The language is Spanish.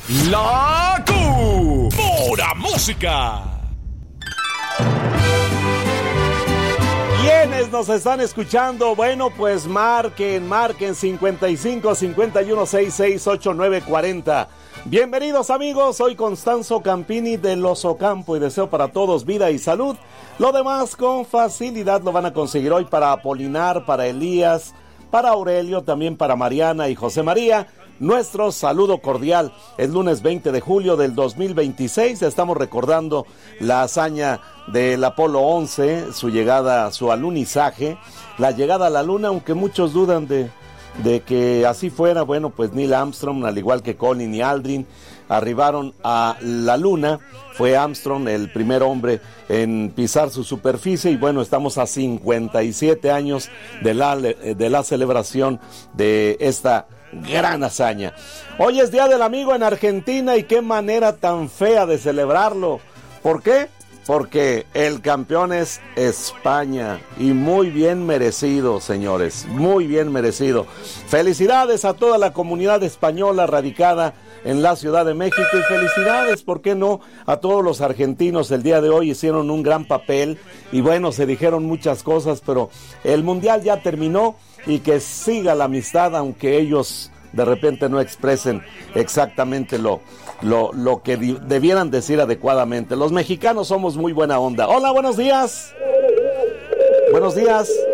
La Pura Música. ¿Quiénes nos están escuchando? Bueno, pues marquen 55 51 66 89 40. Bienvenidos amigos, soy Constanzo Campini del Oso Campo y deseo para todos vida y salud. Lo demás con facilidad lo van a conseguir hoy para Apolinar, para Elías, para Aurelio, también para Mariana y José María. Nuestro saludo cordial. Es lunes 20 de julio del 2026. Estamos recordando la hazaña del Apolo 11, su llegada, su alunizaje, la llegada a la luna, aunque muchos dudan de que así fuera. Bueno, pues Neil Armstrong, al igual que Colin y Aldrin, arribaron a la luna. Fue Armstrong el primer hombre en pisar su superficie y bueno, estamos a 57 años de la celebración de esta gran hazaña. Hoy es Día del Amigo en Argentina y qué manera tan fea de celebrarlo. ¿Por qué? Porque el campeón es España y muy bien merecido, señores, muy bien merecido. Felicidades a toda la comunidad española radicada en la Ciudad de México y felicidades, ¿por qué no?, a todos los argentinos. El día de hoy hicieron un gran papel y bueno, se dijeron muchas cosas, pero el mundial ya terminó y que siga la amistad, aunque ellos de repente no expresen exactamente lo que debieran decir adecuadamente. Los mexicanos somos muy buena onda. Hola, buenos días. Buenos días.